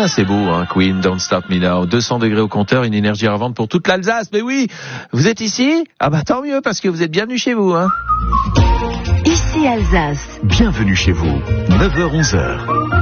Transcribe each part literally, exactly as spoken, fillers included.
Ah, c'est beau, hein, Queen, Don't Stop Me Now. deux cents degrés au compteur, une énergie à revendre pour toute l'Alsace. Mais oui, vous êtes ici? Ah bah tant mieux, parce que vous êtes bienvenus chez vous, hein. Ici Alsace. Bienvenue chez vous. neuf heures onze heures.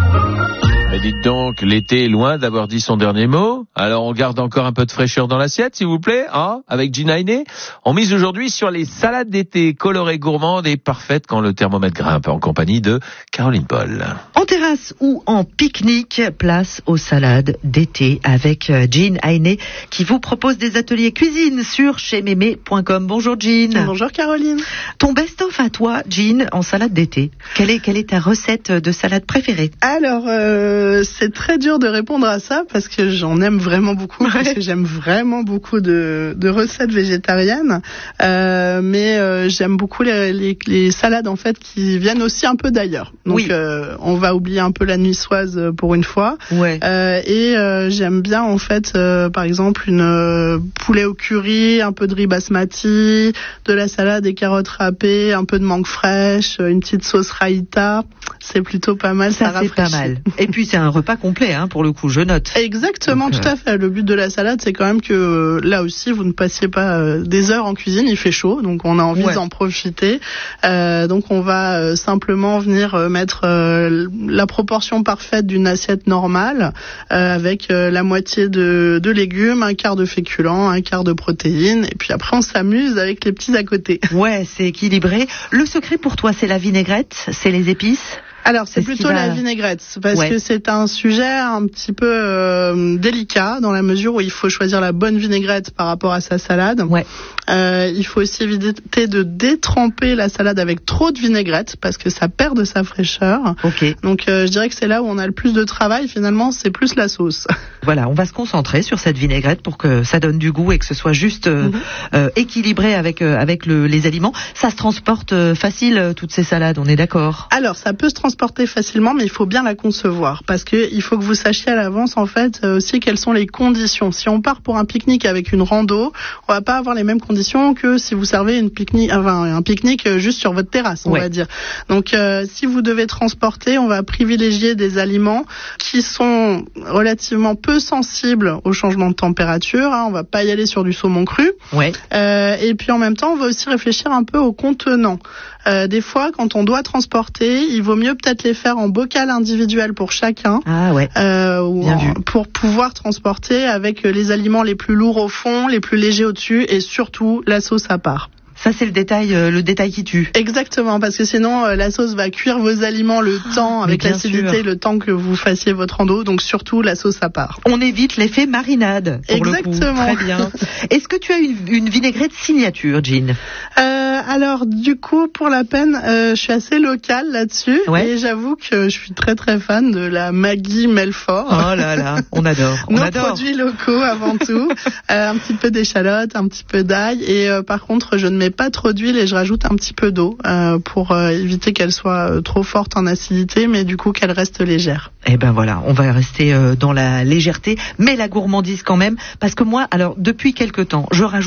Mais dites donc, l'été est loin d'avoir dit son dernier mot. Alors on garde encore un peu de fraîcheur dans l'assiette, s'il vous plaît, hein, avec Jean Heiné. On mise aujourd'hui sur les salades d'été colorées, gourmandes et parfaites quand le thermomètre grimpe, en compagnie de Caroline Paul. En terrasse ou en pique-nique, place aux salades d'été avec Jean Heiné qui vous propose des ateliers cuisine sur chez mémé point com. Bonjour Jean. Bonjour Caroline. Ton best-of à toi, Jean, en salade d'été. Quelle est, quelle est ta recette de salade préférée? Alors, euh, c'est très dur de répondre à ça parce que j'en aime vraiment beaucoup, ouais. Parce que j'aime vraiment beaucoup de, de recettes végétariennes, euh, mais euh, j'aime beaucoup les, les, les salades en fait qui viennent aussi un peu d'ailleurs. Donc, oui. euh, on va oublier un peu la niçoise pour une fois. Ouais. Euh, et euh, j'aime bien en fait, euh, par exemple, une euh, poulet au curry, un peu de riz basmati, de la salade et carottes râpées, un peu de mangue fraîche, une petite sauce raïta. C'est plutôt pas mal, ça, ça c'est pas mal. Et puis c'est un repas complet, hein, pour le coup, je note. Exactement, donc, tout euh... à fait. Le but de la salade, c'est quand même que là aussi, vous ne passiez pas euh, des heures en cuisine. Il fait chaud, donc on a envie ouais. d'en profiter. Euh, donc on va euh, simplement venir euh, mettre euh, la proportion parfaite d'une assiette normale euh, avec euh, la moitié de, de légumes, un quart de féculents, un quart de protéines. Et puis après, on s'amuse avec les petits à côté. Ouais, c'est équilibré. Le secret pour toi, c'est la vinaigrette, c'est les épices? Alors c'est, c'est plutôt va... la vinaigrette parce ouais. que c'est un sujet un petit peu euh, délicat dans la mesure où il faut choisir la bonne vinaigrette par rapport à sa salade. Ouais. Euh, il faut aussi éviter de détremper la salade avec trop de vinaigrette parce que ça perd de sa fraîcheur. Okay. Donc euh, je dirais que c'est là où on a le plus de travail finalement, c'est plus la sauce. Voilà, on va se concentrer sur cette vinaigrette pour que ça donne du goût et que ce soit juste euh, mm-hmm. euh, équilibré avec euh, avec le, les aliments. Ça se transporte euh, facile euh, toutes ces salades, on est d'accord? Alors ça peut se transporter facilement, mais il faut bien la concevoir parce que il faut que vous sachiez à l'avance en fait euh, aussi quelles sont les conditions. Si on part pour un pique-nique avec une rando, on va pas avoir les mêmes conditions que si vous servez une pique-nique, enfin un pique-nique juste sur votre terrasse, on ouais. va dire. Donc euh, si vous devez transporter, on va privilégier des aliments qui sont relativement peu sensibles au changement de température. Hein, on va pas y aller sur du saumon cru. Ouais. Euh, et puis en même temps, on va aussi réfléchir un peu aux contenants. Euh, des fois, quand on doit transporter, il vaut mieux peut-être les faire en bocal individuel pour chacun, ah ouais. euh, ou Bien en, vu. pour pouvoir transporter avec les aliments les plus lourds au fond, les plus légers au-dessus, et surtout la sauce à part. Ça, c'est le détail, euh, le détail qui tue. Exactement, parce que sinon, euh, la sauce va cuire vos aliments le ah, temps, avec l'acidité, le temps que vous fassiez votre rando. Donc, surtout, la sauce à part. On évite l'effet marinade, pour Exactement. le coup. Très bien. Est-ce que tu as une, une vinaigrette signature, Jean? euh, Alors, du coup, pour la peine, euh, je suis assez locale là-dessus. Ouais. Et j'avoue que je suis très, très fan de la Maggi Melfort. Oh là là, on adore. On Nos adore. produits locaux, avant tout. euh, un petit peu d'échalote, un petit peu d'ail. Et euh, par contre, je ne mets pas trop d'huile et je rajoute un petit peu d'eau euh, pour euh, éviter qu'elle soit euh, trop forte en acidité, mais du coup qu'elle reste légère. Eh ben voilà, on va rester euh, dans la légèreté, mais la gourmandise quand même, parce que moi, alors depuis quelque temps, je rajoute